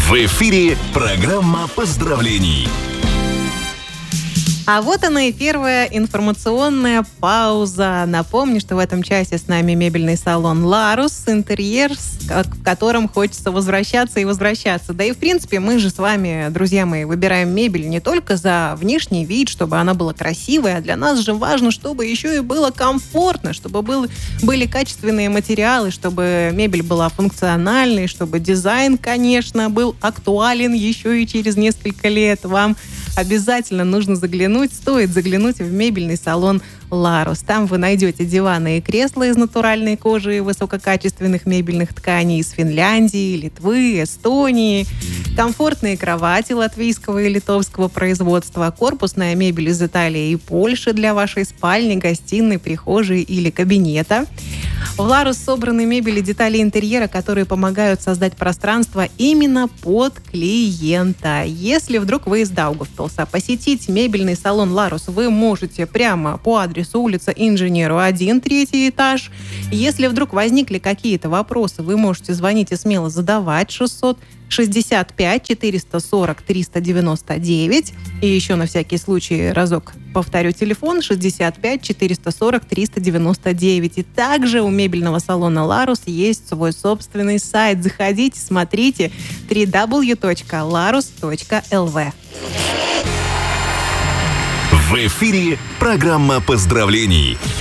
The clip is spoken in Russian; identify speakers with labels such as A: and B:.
A: В эфире программа поздравлений.
B: А вот она и первая информационная пауза. Напомню, что в этом часе с нами мебельный салон «Ларус», интерьер, в котором хочется возвращаться и возвращаться. Да и, в принципе, мы же с вами, друзья мои, выбираем мебель не только за внешний вид, чтобы она была красивой, а для нас же важно, чтобы еще и было комфортно, чтобы были качественные материалы, чтобы мебель была функциональной, чтобы дизайн, конечно, был актуален еще и через несколько лет. Вам обязательно нужно стоит заглянуть в мебельный салон «Ларус». Там вы найдете диваны и кресла из натуральной кожи и высококачественных мебельных тканей из Финляндии, Литвы, Эстонии, комфортные кровати латвийского и литовского производства, корпусная мебель из Италии и Польши для вашей спальни, гостиной, прихожей или кабинета. В «Ларус» собраны мебель и детали интерьера, которые помогают создать пространство именно под клиента. Если вдруг вы из Даугавпилса, посетить мебельный салон «Ларус» вы можете прямо по адресу улица Инженеру 1, 3 этаж. Если вдруг возникли какие-то вопросы, вы можете звонить и смело задавать 665 440 399. И еще на всякий случай разок повторю телефон 65 440 399. И также у мебельного салона «Ларус» есть свой собственный сайт. Заходите, смотрите www.larus.lv.
A: В эфире программа поздравлений.